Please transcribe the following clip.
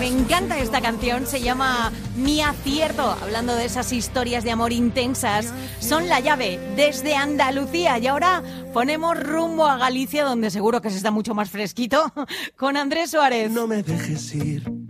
Me encanta esta canción, se llama Mi Acierto, hablando de esas historias de amor intensas. Son La Llave, desde Andalucía. Y ahora ponemos rumbo a Galicia, donde seguro que se está mucho más fresquito, con Andrés Suárez. No me dejes ir,